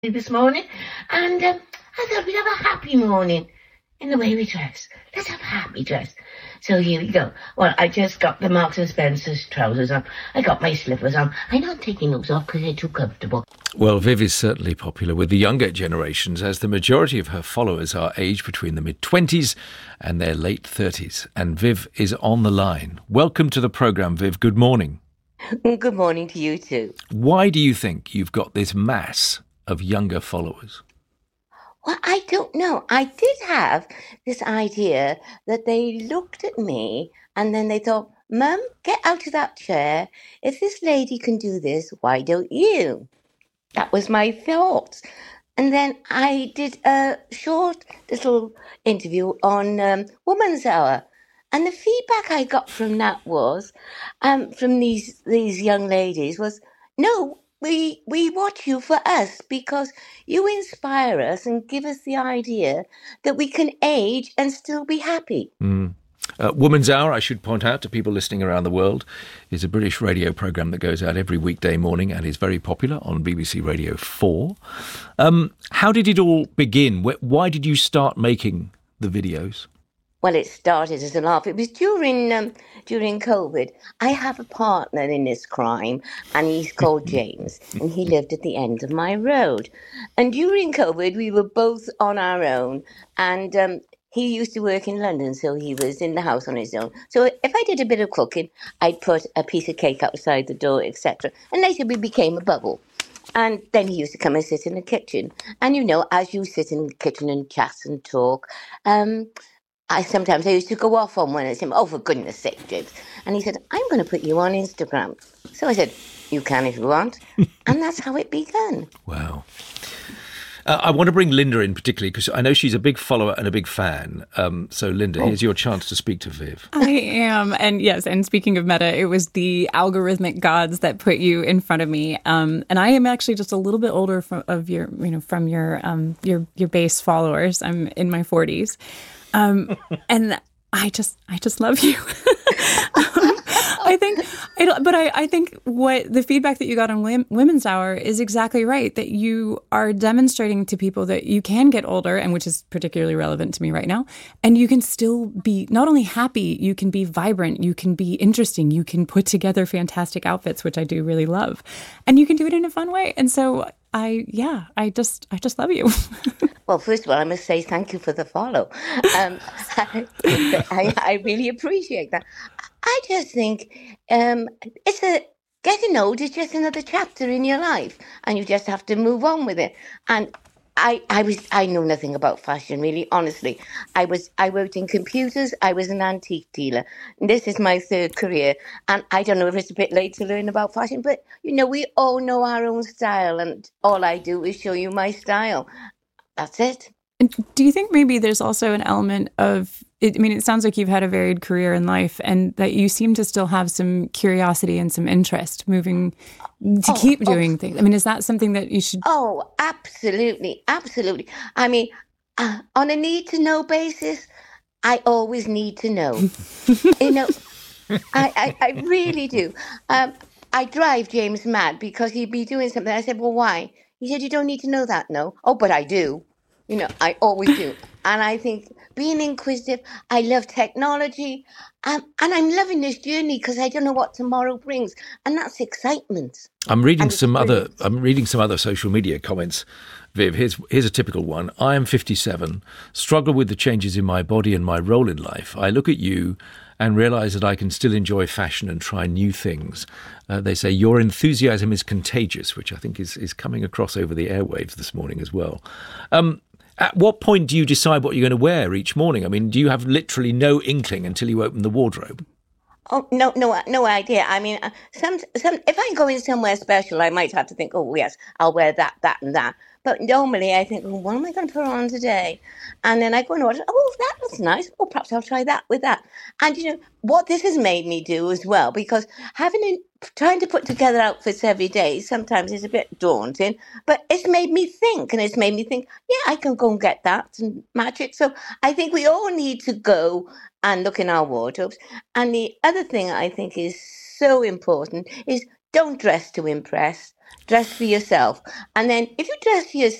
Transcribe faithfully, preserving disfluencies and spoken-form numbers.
this morning, and um, I thought we'd have a happy morning in the way we dress. Let's have a happy dress. So here we go. Well, I just got the Marks and Spencer's trousers on. I got my slippers on. I'm not taking those off because they're too comfortable. Well, Viv is certainly popular with the younger generations, as the majority of her followers are aged between the mid-twenties and their late thirties. And Viv is on the line. Welcome to the programme, Viv. Good morning. Good morning to you too. Why do you think you've got this mass of younger followers? Well, I don't know. I did have this idea that they looked at me and then they thought, Mum, get out of that chair. If this lady can do this, why don't you? That was my thoughts. And then I did a short little interview on um, Woman's Hour. And the feedback I got from that was, um, from these these young ladies was, no, we we watch you for us because you inspire us and give us the idea that we can age and still be happy. Mm. Uh, Woman's Hour, I should point out to people listening around the world, is a British radio programme that goes out every weekday morning and is very popular on B B C Radio four. Um, how did it all begin? Why did you start making the videos? Well, it started as a laugh. It was during um, during COVID. I have a partner in this crime, and he's called James, and he lived at the end of my road. And during COVID, we were both on our own, and um, he used to work in London, so he was in the house on his own. So if I did a bit of cooking, I'd put a piece of cake outside the door, et cetera. And later we became a bubble. And then he used to come and sit in the kitchen. And, you know, as you sit in the kitchen and chat and talk, um... I sometimes I used to go off on one and say, oh, for goodness sake, James. And he said, I'm going to put you on Instagram. So I said, you can if you want. And that's how it began. Wow. Uh, I want to bring Linda in particularly because I know she's a big follower and a big fan. Um, so, Linda, oh. here's your chance to speak to Viv. I am. And yes, and speaking of Meta, it was the algorithmic gods that put you in front of me. Um, and I am actually just a little bit older from, of your, you know, from your, um, your, your base followers. I'm in my forties. Um, and I just, I just love you. um, I think, I, but I, I think what the feedback that you got on Women's Hour is exactly right. That you are demonstrating to people that you can get older, and which is particularly relevant to me right now. And you can still be not only happy, you can be vibrant, you can be interesting, you can put together fantastic outfits, which I do really love, and you can do it in a fun way. And so I, yeah, I just, I just love you. Well, first of all, I must say thank you for the follow. Um, I, I, I really appreciate that. I just think um, it's a getting old is just another chapter in your life, and you just have to move on with it. And I, I was, I know nothing about fashion, really, honestly. I was, I worked in computers. I was an antique dealer. This is my third career, and I don't know if it's a bit late to learn about fashion, but you know, we all know our own style, and all I do is show you my style. That's it. And do you think maybe there's also an element of, it, I mean, it sounds like you've had a varied career in life and that you seem to still have some curiosity and some interest moving to oh, keep doing oh, things. I mean, is that something that you should? Oh, absolutely. Absolutely. I mean, uh, on a need to know basis, I always need to know. you know, I, I, I really do. Um, I drive James mad because he'd be doing something. I said, well, why? He said, you don't need to know that, no. Oh, but I do. You know, I always do. And I think being inquisitive, I love technology. Um, and I'm loving this journey because I don't know what tomorrow brings. And that's excitement. I'm reading some other I'm reading some other social media comments. Viv, here's, here's a typical one. I am fifty-seven, struggle with the changes in my body and my role in life. I look at you and realise that I can still enjoy fashion and try new things. Uh, they say your enthusiasm is contagious, which I think is, is coming across over the airwaves this morning as well. Um, at what point do you decide what you're going to wear each morning? I mean, do you have literally no inkling until you open the wardrobe? Oh, no, no, no idea. I mean, uh, some, some, if I'm going somewhere special, I might have to think, oh, yes, I'll wear that, that, and that. But normally I think, well, what am I going to put on today? And then I go and order, oh, that looks nice. Oh, perhaps I'll try that with that. And, you know, what this has made me do as well, because having a, trying to put together outfits every day sometimes is a bit daunting, but it's made me think, and it's made me think, yeah, I can go and get that and match it. So I think we all need to go and look in our wardrobes. And the other thing I think is so important is don't dress to impress. Dress for yourself. And then if you dress for yourself,